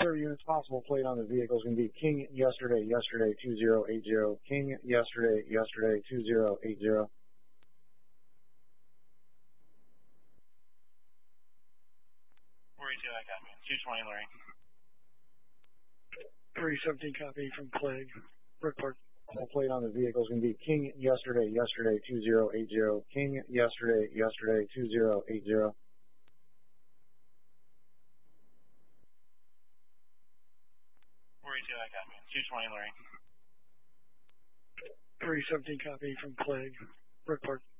serve units possible. Plate on the vehicle is going to be King Yesterday 2080. King Yesterday 2080. 42, I got me. 220 Lorraine. 317 copy from Clegg. Brookport. Plate on the vehicle is going to be King Yesterday 2080. King Yesterday 2080. 42, I got me. 220 Lorraine. 317 copy from Clegg. Brookport.